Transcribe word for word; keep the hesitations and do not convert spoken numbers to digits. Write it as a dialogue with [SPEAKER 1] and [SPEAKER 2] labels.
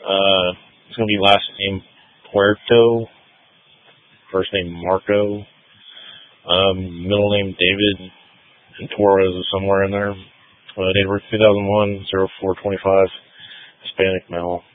[SPEAKER 1] Uh, it's going to be last name Puerto, first name Marco, um, middle name David, and Torres is somewhere in there. Uh, date of birth two thousand one, oh four twenty-five, Hispanic male.